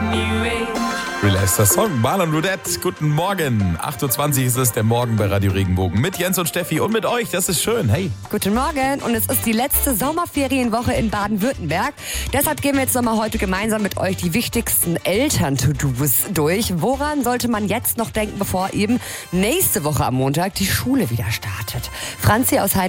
Relaxter Song, Marlon Rudette, guten Morgen. 8.20 Uhr ist es, der Morgen bei Radio Regenbogen. Mit Jens und Steffi und mit euch, das ist schön, hey. Guten Morgen und es ist die letzte Sommerferienwoche in Baden-Württemberg. Deshalb gehen wir jetzt nochmal heute gemeinsam mit euch die wichtigsten Eltern-To-Dos durch. Woran sollte man jetzt noch denken, bevor eben nächste Woche am Montag die Schule wieder startet? Franzi aus